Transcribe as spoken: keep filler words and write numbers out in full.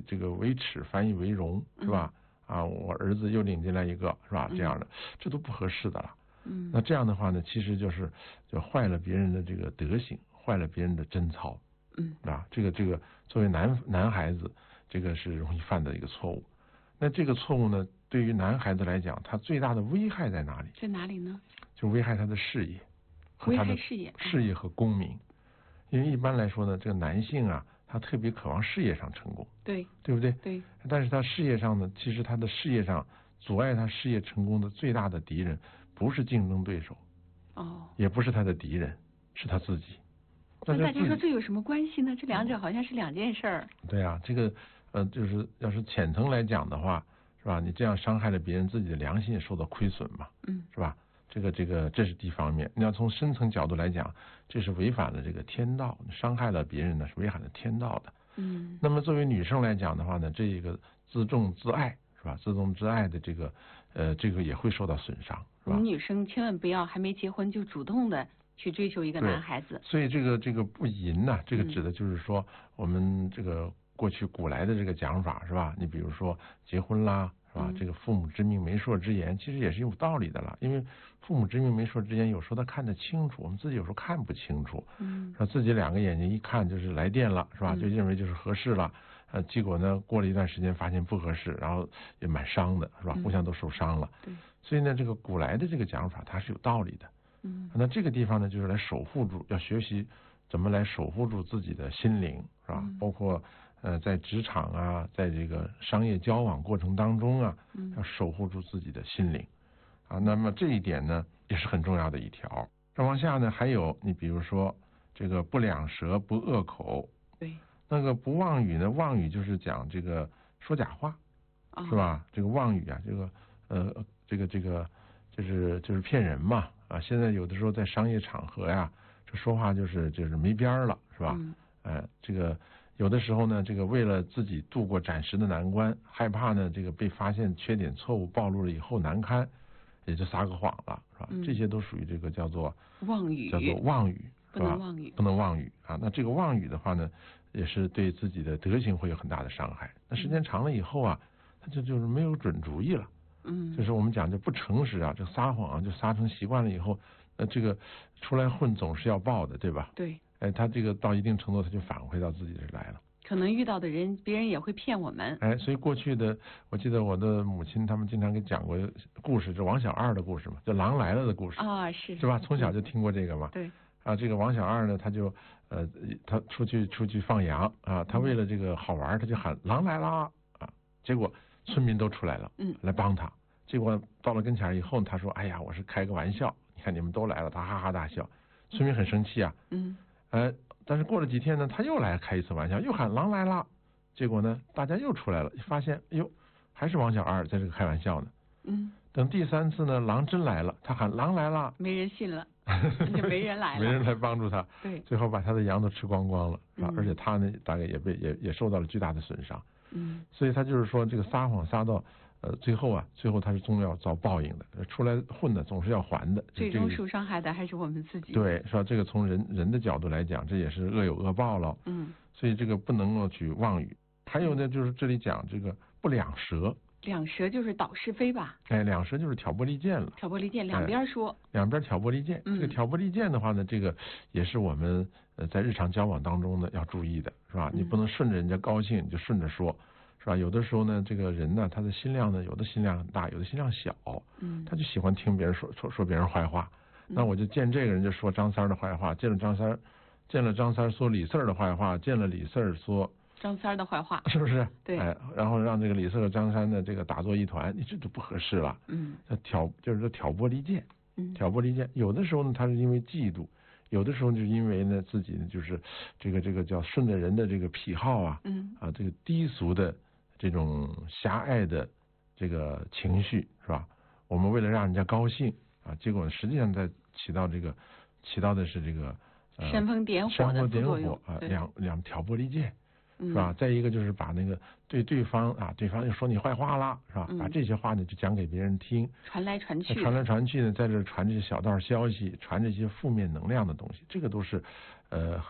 这个为耻反以为荣，是吧？嗯、啊，我儿子又领进来一个，是吧？这样的，这都不合适的了。嗯，那这样的话呢，其实就是就坏了别人的这个德行，坏了别人的贞操。嗯，啊，这个这个作为男男孩子，这个是容易犯的一个错误。那这个错误呢，对于男孩子来讲，他最大的危害在哪里？ 在哪里呢？ 就危害他的事业和他的事业事业和功名。因为一般来说呢，这个男性啊，他特别渴望事业上成功， 对， 对不对？ 对。 但是他事业上呢，其实他的事业上阻碍他事业成功的最大的敌人，不是竞争对手， 哦， 也不是他的敌人，是他自己。 那大家说这有什么关系呢？这两者好像是两件事儿。 对啊，这个呃，就是要是浅层来讲的话，是吧？你这样伤害了别人，自己的良心也受到亏损嘛，嗯，是吧？这个这个这是第一方面。你要从深层角度来讲，这是违反了这个天道，伤害了别人呢是违反了天道的。嗯。那么作为女生来讲的话呢，这个自重自爱是吧？自重自爱的这个呃这个也会受到损伤，是吧？ 我们女生千万不要还没结婚就主动的去追求一个男孩子。 所以这个这个不淫呐、啊，这个指的就是说、嗯、我们这个过去古来的这个讲法是吧？你比如说结婚啦。是吧？这个父母之命媒妁之言，其实也是有道理的了。因为父母之命媒妁之言，有时候他看得清楚，我们自己有时候看不清楚。嗯，说自己两个眼睛一看就是来电了，是吧？就认为就是合适了。呃，结果呢，过了一段时间发现不合适，然后也蛮伤的，是吧？互相都受伤了。对。所以呢，这个古来的这个讲法，它是有道理的。嗯。那这个地方呢，就是来守护住，要学习怎么来守护住自己的心灵，是吧？嗯、包括。呃，在职场啊，在这个商业交往过程当中啊，要守护住自己的心灵啊。那么这一点呢，也是很重要的一条。再往下呢，还有你比如说这个不两舌不恶口， 对， 那个不妄语呢，妄语就是讲这个说假话，哦、是吧？这个妄语啊，这个呃，这个这个就是就是骗人嘛啊。现在有的时候在商业场合呀，这说话就是就是没边儿了，是吧？嗯，呃，这个。有的时候呢，这个为了自己度过暂时的难关，害怕呢这个被发现缺点错误暴露了以后难堪，也就撒个谎了，是吧？嗯、这些都属于这个叫做妄语， 叫做妄语， 是吧？不能妄语， 不能妄语啊。那这个妄语的话呢，也是对自己的德行会有很大的伤害。那时间长了以后啊，他就就是没有准主意了。嗯，就是我们讲就不诚实啊，这撒谎啊，就撒成习惯了以后，呃，这个出来混总是要报的，对吧？ 对。 哎，他这个到一定程度，他就返回到自己这来了。 可能遇到的人，别人也会骗我们。 哎，所以过去的，我记得我的母亲他们经常给讲过故事，就王小二的故事嘛，就狼来了的故事啊、哦，是是吧？从小就听过这个嘛。 对。 啊，这个王小二呢，他就呃，他出去出去放羊啊，他为了这个好玩，他就喊狼来啦啊，结果村民都出来了，嗯，来帮他。结果到了跟前以后，他说：“哎呀，我是开个玩笑，你看你们都来了。”他哈哈大笑，村民很生气啊。嗯。呃，但是过了几天呢，他又来开一次玩笑，又喊狼来了，结果呢，大家又出来了，发现哎呦，还是王小二在这个开玩笑呢。嗯。等第三次呢，狼真来了，他喊狼来了， 没人信了，就没人来了， 没人来帮助他。 对。 最后把他的羊都吃光光了，是吧？嗯、而且他呢，大概也被也也受到了巨大的损伤。嗯。所以他就是说，这个撒谎撒到呃最后啊，最后他是终要遭报应的。出来混的总是要还的。 最终受伤害的还是我们自己。 对，是吧？这个从人人的角度来讲，这也是恶有恶报了。嗯。所以这个不能够去妄语。还有呢，就是这里讲这个不两舌。 两舌就是倒是非吧？ 哎，两舌就是挑拨离间了。 挑拨离间，两边说。 哎、两边挑拨离间。嗯。这个挑拨离间的话呢，这个也是我们呃在日常交往当中呢要注意的，是吧？嗯、你不能顺着人家高兴你就顺着说，是吧？有的时候呢，这个人呢，他的心量呢，有的心量很大，有的心量小。嗯。他就喜欢听别人说说说别人坏话。嗯、那我就见这个人就说张三的坏话，见了张三，见了张三说李四的坏话，见了李四说。 张三的坏话是不是？ 对， 哎，然后让这个李四和张三的这个打作一团，你这就不合适了。嗯，挑就是说挑拨离间，嗯，挑拨离间。有的时候呢，他是因为嫉妒；有的时候就是因为呢自己呢就是这个这个叫顺着人的这个癖好啊，嗯啊这个低俗的这种狭隘的这个情绪是吧？我们为了让人家高兴啊，结果实际上在起到这个起到的是这个呃煽风点火的副作用啊，两两挑拨离间。是吧？再一个就是把那个对对方啊，对方又说你坏话了，是吧？嗯、把这些话呢就讲给别人听， 传来传去， 传来传去呢，在这传这些小道消息，传这些负面能量的东西，这个都是呃。